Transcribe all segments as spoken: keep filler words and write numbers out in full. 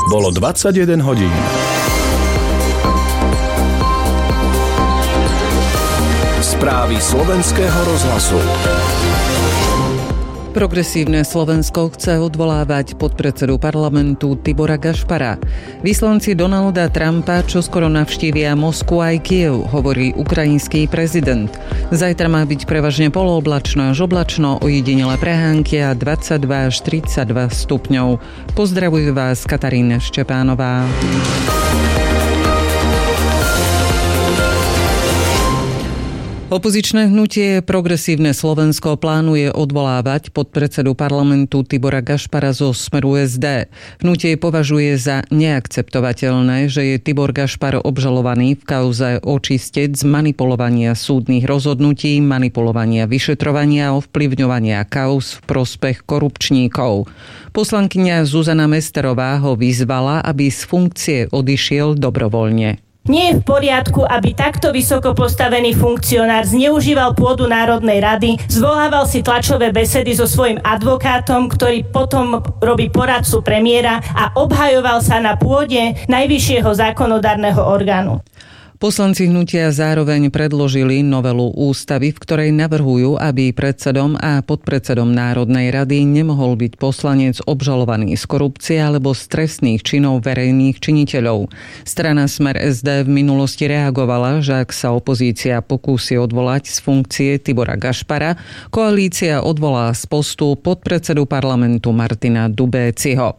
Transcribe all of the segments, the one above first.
Bolo dvadsaťjeden hodín. Správy slovenského rozhlasu. Progresívne Slovensko chce odvolávať podpredsedu parlamentu Tibora Gašpara. Vyslanci Donalda Trumpa čoskoro navštívia Moskvu aj Kyjev, hovorí ukrajinský prezident. Zajtra má byť prevažne polooblačno až oblačno, ojedinele prehánky a dvadsaťdva až tridsaťdva stupňov. Pozdravuje vás Katarína Štepánová. Opozičné hnutie Progresívne Slovensko plánuje odvolávať podpredsedu parlamentu Tibora Gašpara zo Smeru es dé. Hnutie považuje za neakceptovateľné, že je Tibor Gašpar obžalovaný v kauze očistec z manipulovania súdnych rozhodnutí, manipulovania vyšetrovania a ovplyvňovania kauz v prospech korupčníkov. Poslankyňa Zuzana Mesterová ho vyzvala, aby z funkcie odišiel dobrovoľne. Nie je v poriadku, aby takto vysoko postavený funkcionár zneužíval pôdu Národnej rady, zvolával si tlačové besedy so svojím advokátom, ktorý potom robí poradcu premiéra a obhajoval sa na pôde najvyššieho zákonodárneho orgánu. Poslanci hnutia zároveň predložili novelu ústavy, v ktorej navrhujú, aby predsedom a podpredsedom Národnej rady nemohol byť poslanec obžalovaný z korupcie alebo z trestných činov verejných činiteľov. Strana Smer es dé v minulosti reagovala, že ak sa opozícia pokúsi odvolať z funkcie Tibora Gašpara, koalícia odvolá z postu podpredsedu parlamentu Martina Dubéciho.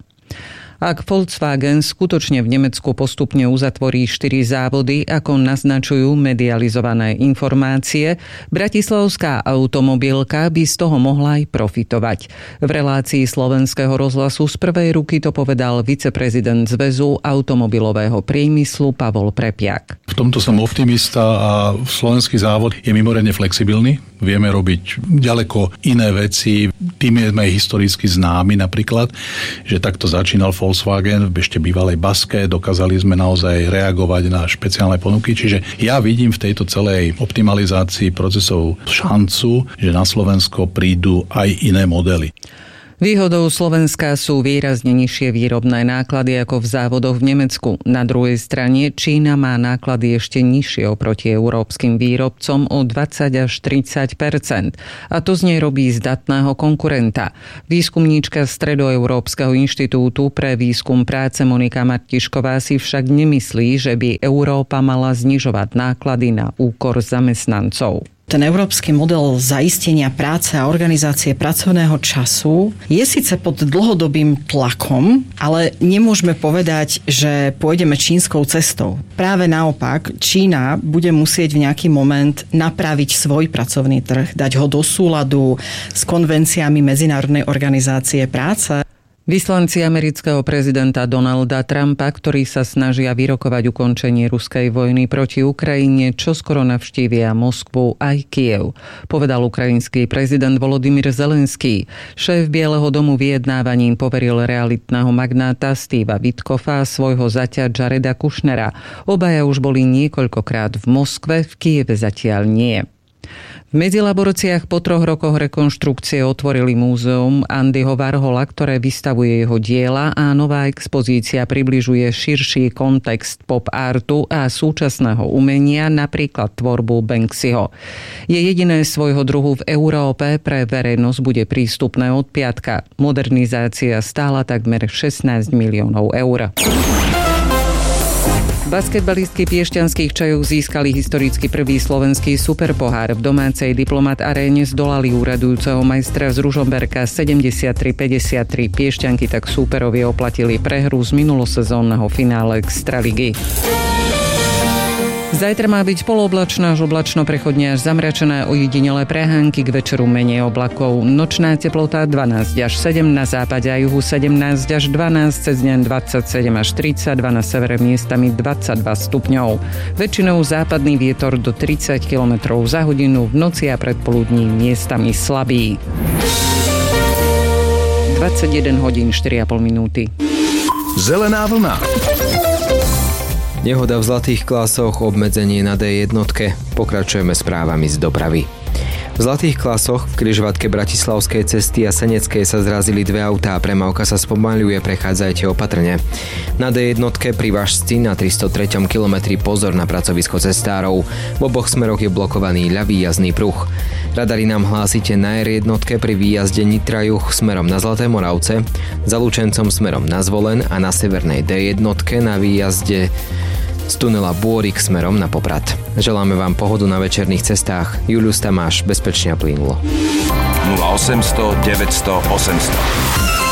Ak Volkswagen skutočne v Nemecku postupne uzatvorí štyri závody, ako naznačujú medializované informácie, bratislavská automobilka by z toho mohla aj profitovať. V relácii slovenského rozhlasu z prvej ruky to povedal viceprezident Zväzu automobilového priemyslu Pavol Prepiak. V tomto som optimista a slovenský závod je mimoriadne flexibilný. Vieme robiť ďaleko iné veci. Tým je historicky známy napríklad, že takto začínal Volkswagen v ešte bývalej Baske. Dokázali sme naozaj reagovať na špeciálne ponuky. Čiže ja vidím v tejto celej optimalizácii procesov šancu, že na Slovensko prídu aj iné modely. Výhodou Slovenska sú výrazne nižšie výrobné náklady ako v závodoch v Nemecku. Na druhej strane Čína má náklady ešte nižšie oproti európskym výrobcom o dvadsať až tridsať percent. A to z nej robí zdatného konkurenta. Výskumníčka Stredoeurópskeho inštitútu pre výskum práce Monika Martišková si však nemyslí, že by Európa mala znižovať náklady na úkor zamestnancov. Ten európsky model zaistenia práce a organizácie pracovného času je síce pod dlhodobým tlakom, ale nemôžeme povedať, že pôjdeme čínskou cestou. Práve naopak, Čína bude musieť v nejaký moment napraviť svoj pracovný trh, dať ho do súladu s konvenciami Medzinárodnej organizácie práce. Vyslanci amerického prezidenta Donalda Trumpa, ktorí sa snažia vyrokovať ukončenie ruskej vojny proti Ukrajine, čoskoro navštívia Moskvu aj Kyjev, povedal ukrajinský prezident Volodymyr Zelenský. Šéf Bieleho domu vyjednávaním poveril realitného magnáta Steva Witkoffa a svojho zaťa Jareda Kushnera. Obaja už boli niekoľkokrát v Moskve, v Kyjeve zatiaľ nie. V medzilaboriciách po troch rokoch rekonštrukcie otvorili múzeum Andyho Warhola, ktoré vystavuje jeho diela, a nová expozícia približuje širší kontext pop artu a súčasného umenia, napríklad tvorbu Banksyho. Je jediné svojho druhu v Európe, pre verejnosť bude prístupné od piatka. Modernizácia stála takmer šestnásť miliónov eur. Basketbalistky Piešťanských Čajov získali historicky prvý slovenský superpohár. V domácej Diplomat aréne zdolali úradujúceho majstra z Ružomberka sedemdesiattri päťdesiattri. Piešťanky tak súperovi oplatili prehru z minulosezónneho finále Extraligy. Zajtra má byť polooblačno až oblačno, prechodne až zamračené, ojedinelé prehánky, k večeru menej oblakov. Nočná teplota dvanásť až sedem, na západe a juhu sedemnásť až dvanásť, cez deň dvadsaťsedem až tridsaťdva, na severe miestami dvadsaťdva stupňov. Väčšinou západný vietor do tridsať kilometrov za hodinu, v noci a predpoludní miestami slabý. dvadsaťjeden hodín štyri a pol minúty. Zelená vlna. Nehoda v Zlatých Klásoch, obmedzenie na dé jednotke. Pokračujeme správami z dopravy. V Zlatých Klasoch v križovatke Bratislavskej cesty a Seneckej sa zrazili dve autá, premávka sa spomaľuje, prechádzajte opatrne. Na dé jednotke pri Važci na tristotreťom kilometri pozor na pracovisko cestárov. V oboch smeroch je blokovaný ľavý jazdný pruh. Radari nám hlásite na er jednotke pri výjazde Nitra juh smerom na Zlaté Moravce, za Lučencom smerom na Zvolen a na severnej dé jednotke na výjazde z tunela Bôrik smerom na Poprad. Želáme vám pohodu na večerných cestách. Julius Tamáš, bezpečne a plynulo. nula osemsto deväťsto osemsto